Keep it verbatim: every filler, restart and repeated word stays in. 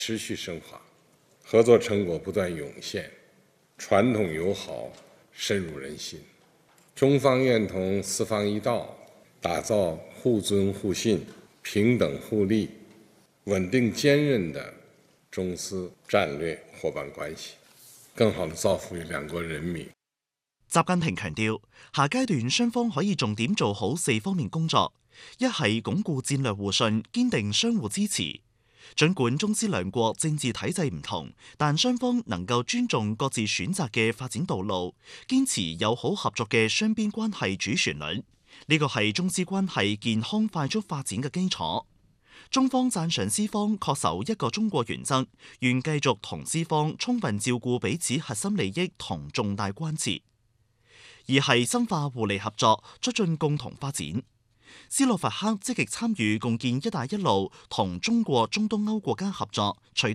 持續深化，合作成果不斷湧現，傳統友好深入人心。中方願同四方一道，打造互尊互信、平等互利、穩定堅韌的中斯戰略夥伴關係，更好地造福於兩國人民。 習近平強調，下階段雙方可以重點做好四方面工作，一係鞏固戰略互信，堅定相互支持。儘管中斯兩國政治體制唔同，但雙方能夠尊重各自選擇嘅發展道路，堅持友好合作嘅雙邊關係主旋律。呢個係中斯關係健康快速發展嘅基礎。中方讚賞斯方恪守一個中國原則，願繼續同斯方充分照顧彼此核心利益同重大關切。二係深化互利合作，促進共同發展。斯洛伐克積極參與共建「一帶一路」同中國中東歐國家合作，取